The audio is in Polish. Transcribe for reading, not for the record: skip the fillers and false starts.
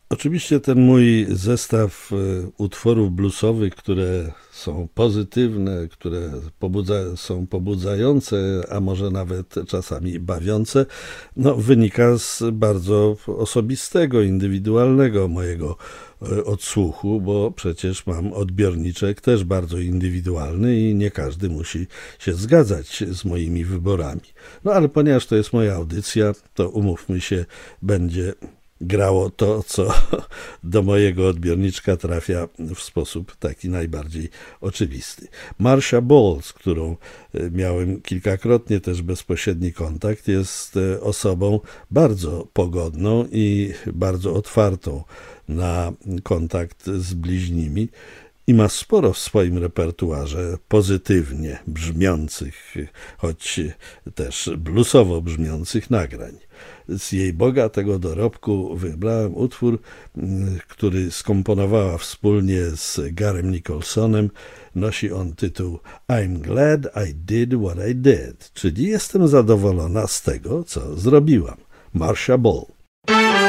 Oczywiście ten mój zestaw utworów bluesowych, które są pozytywne, które są pobudzające, a może nawet czasami bawiące, no, wynika z bardzo osobistego, indywidualnego mojego odsłuchu, bo przecież mam odbiorniczek też bardzo indywidualny i nie każdy musi się zgadzać z moimi wyborami. No ale ponieważ to jest moja audycja, to umówmy się, będzie grało to, co do mojego odbiorniczka trafia w sposób taki najbardziej oczywisty. Marcia Ball, z którą miałem kilkakrotnie też bezpośredni kontakt, jest osobą bardzo pogodną i bardzo otwartą na kontakt z bliźnimi i ma sporo w swoim repertuarze pozytywnie brzmiących, choć też bluesowo brzmiących nagrań. Z jej bogatego dorobku wybrałem utwór, który skomponowała wspólnie z Garym Nicholsonem. Nosi on tytuł I'm glad I did what I did, czyli jestem zadowolona z tego, co zrobiłam. Marcia Ball.